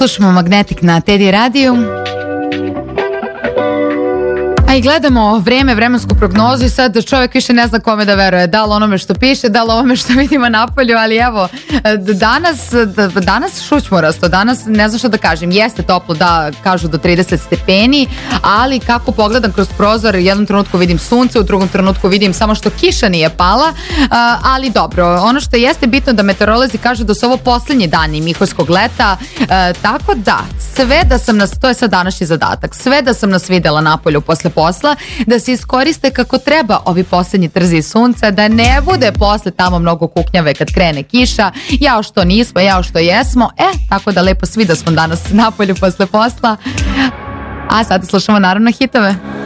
Slušamo Magnetik na Teddy radiju. A i gledamo vreme, vremensku prognozu i sad čovjek više ne zna kome da veruje. Da li onome što piše, da li ovome što vidimo napolju, ali evo, danas šućmorasto, danas ne znam što da kažem. Jeste toplo, da, kažu do 30 stepeni, ali kako pogledam kroz prozor, u jednom trenutku vidim sunce, u drugom trenutku vidim samo što kiša nije pala, ali dobro, ono što jeste bitno da meteorolozi kažu da su ovo poslednji dani mihorskog leta, tako da, sve da sam nas, to je sad današnji zadatak, sve da sam nas videla napolju posle posla, da se iskoriste kako treba ovi poslednji trzi sunca, da ne bude posle tamo mnogo kuknjave kad krene kiša, jao što nismo, jao što jesmo, tako da lepo svi da smo danas napolju posle posla. A sad slušamo naravno hitove.